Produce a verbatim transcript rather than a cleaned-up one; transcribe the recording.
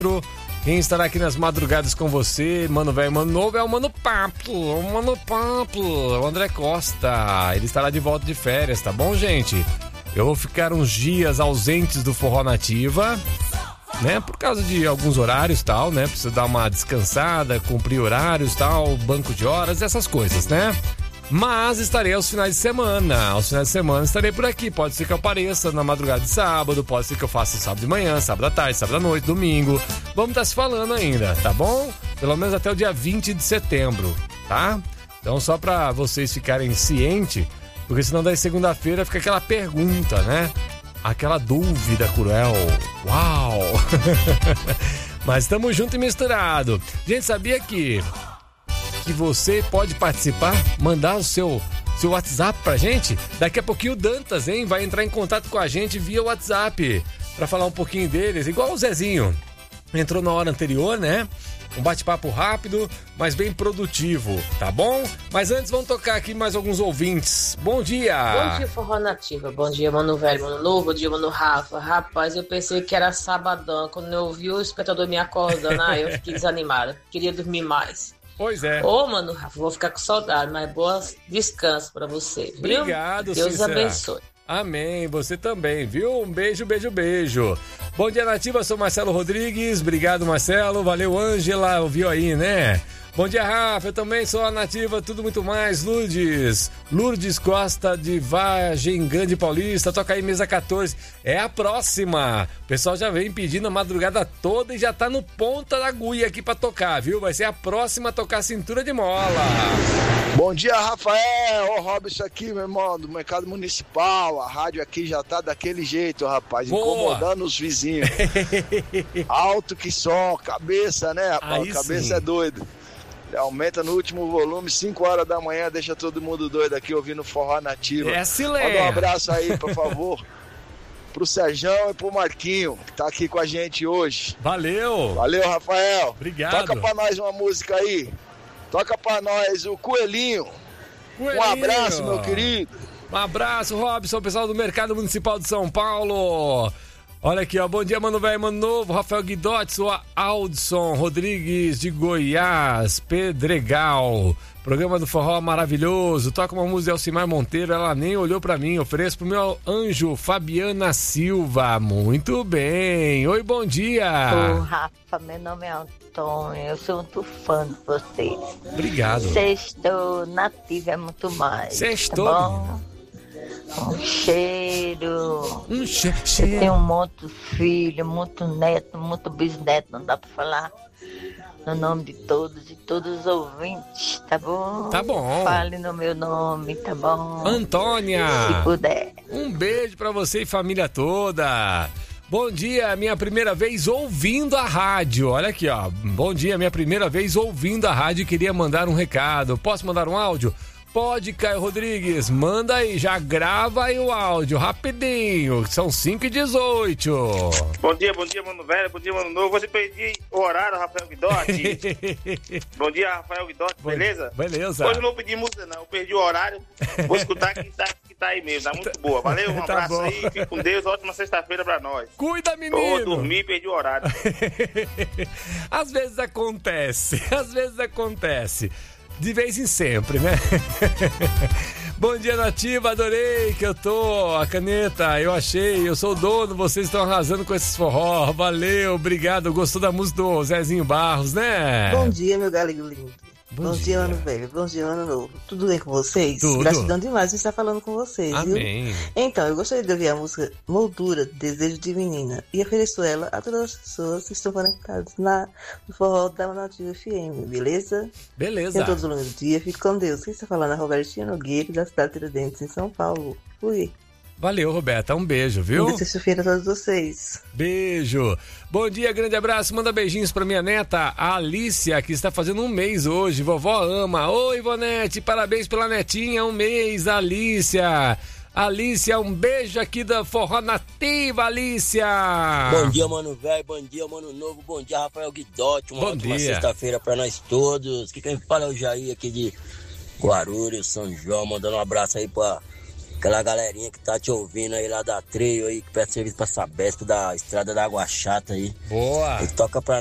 Quem estará aqui nas madrugadas com você, Mano Velho, Mano Novo, é o Mano Papo, o Mano Papo, o André Costa. Ele estará de volta de férias, tá bom, gente? Eu vou ficar uns dias ausentes do Forró Nativa, né? Por causa de alguns horários e tal, né? Preciso dar uma descansada, cumprir horários e tal, banco de horas, essas coisas, né? Mas estarei aos finais de semana. Aos finais de semana estarei por aqui. Pode ser que eu apareça na madrugada de sábado, pode ser que eu faça sábado de manhã, sábado à tarde, sábado à noite, domingo. Vamos estar se falando ainda, tá bom? Pelo menos até o dia vinte de setembro, tá? Então só pra vocês ficarem cientes, porque senão daí segunda-feira fica aquela pergunta, né? Aquela dúvida cruel. Uau! Mas estamos junto e misturado. Gente, sabia que... que você pode participar, mandar o seu, seu WhatsApp pra gente? Daqui a pouquinho o Dantas, hein, vai entrar em contato com a gente via WhatsApp pra falar um pouquinho deles, igual o Zezinho. Entrou na hora anterior, né? Um bate-papo rápido, mas bem produtivo, tá bom? Mas antes vamos tocar aqui mais alguns ouvintes. Bom dia! Bom dia, Forró Nativa. Bom dia, Mano Velho, Mano Novo. Bom dia, Mano Rafa. Rapaz, eu pensei que era sabadão. Quando eu vi o espectador me acordando, ah, eu fiquei desanimada. Queria dormir mais. Pois é. Ô, Mano Rafa, vou ficar com saudade, mas boa descanso pra você, viu? Obrigado, Deus Cícera. abençoe. Amém, você também, viu? Um beijo, beijo, beijo. Bom dia, Nativa, sou Marcelo Rodrigues. Obrigado, Marcelo. Valeu, Ângela, ouviu aí, né? Bom dia, Rafa, eu também sou a Nativa, tudo muito mais. Lourdes, Lourdes Costa de Vargem Grande Paulista, toca aí mesa catorze. É a próxima. O pessoal já vem pedindo a madrugada toda e já tá no ponta da agulha aqui pra tocar, viu? Vai ser a próxima a tocar cintura de mola. Bom dia, Rafael. Ô, Robson aqui, meu irmão, do Mercado Municipal. A rádio aqui já tá daquele jeito, rapaz, Boa. Incomodando os vizinhos. Alto que som, cabeça, né, rapaz? Aí Cabeça sim. é doido. Ele aumenta no último volume, cinco horas da manhã, deixa todo mundo doido aqui ouvindo Forró Nativa. É, Silé. Manda um abraço aí, por favor, pro Serjão e pro Marquinho, que tá aqui com a gente hoje. Valeu. Valeu, Rafael. Obrigado. Toca pra nós uma música aí. Toca pra nós o Coelhinho. Coelhinho. Um abraço, meu querido. Um abraço, Robson, pessoal do Mercado Municipal de São Paulo. Olha aqui, ó. Bom dia, Mano Velho, Mano Novo. Rafael Guidotti, sou a Aldson Rodrigues de Goiás, Pedregal. Programa do Forró maravilhoso. Toca uma música de Alcimar Monteiro. Ela nem olhou pra mim. Ofereço pro meu anjo, Fabiana Silva. Muito bem. Oi, bom dia. Ô, Rafa, meu nome é Antônio. Eu sou muito fã de vocês. Obrigado. Sextou, Nativa é muito mais. Sextou, tá bom? Um cheiro. Um che- cheiro. Tenho muito filho, muito neto, muito bisneto, não dá pra falar no nome de todos e todos os ouvintes, tá bom? Tá bom. Fale no meu nome, tá bom? Antônia. Se puder. Um beijo pra você e família toda. Bom dia, minha primeira vez ouvindo a rádio. Olha aqui, ó. Bom dia, minha primeira vez ouvindo a rádio e queria mandar um recado. Posso mandar um áudio? Pode, Caio Rodrigues, manda aí, já grava aí o áudio, rapidinho, são cinco e dezoito. Bom dia, bom dia, Mano Velho, bom dia, Mano Novo. Você perdi o horário, Rafael Guidotti. Bom dia, Rafael Guidotti, beleza? Beleza. Hoje eu não pedi música, não, eu perdi o horário. Vou escutar que tá, que tá aí mesmo, tá muito boa. Valeu, um Tá abraço bom. aí, fique com Deus, ótima sexta-feira pra nós. Cuida, menino. Vou dormir, perdi o horário. Às vezes acontece, às vezes acontece. De vez em sempre, né? Bom dia, Nativa, adorei que eu tô, a caneta, eu achei, eu sou o dono, vocês estão arrasando com esses forró, valeu, obrigado, gostou da música do Zezinho Barros, né? Bom dia, meu galego lindo. Bom, Bom dia. dia, ano velho. Bom dia, ano novo. Tudo bem com vocês? Tudo. Gratidão demais de estar falando com vocês, Amém. viu? Então, eu gostaria de ouvir a música Moldura, Desejo de Menina. E ofereço ela a todas as pessoas que estão conectadas na, no forró da Nativa F M, beleza? Beleza. Tenham todos um lindo dia. Fique com Deus. Quem está falando é a Robertinha Nogueira, da cidade de Tiradentes, em São Paulo. Fui. Valeu, Roberta, um beijo, viu? Boa sexta-feira a todos vocês. Beijo. Bom dia, grande abraço. Manda beijinhos pra minha neta, a Alicia, que está fazendo um mês hoje. Vovó ama. Oi, Ivonete, parabéns pela netinha. Um mês, Alicia. Alicia, um beijo aqui da Forró Nativa, Alicia. Bom dia, Mano Velho. Bom dia, Mano Novo. Bom dia, Rafael Guidotti. Uma Bom ótima dia. sexta-feira pra nós todos. Que quem fala é o Jair aqui de Guarulhos, São João. Mandando um abraço aí pra Aquela galerinha que tá te ouvindo aí lá da Treio aí, que presta serviço pra Sabesp, da Estrada da Água Chata aí. Boa! E toca pra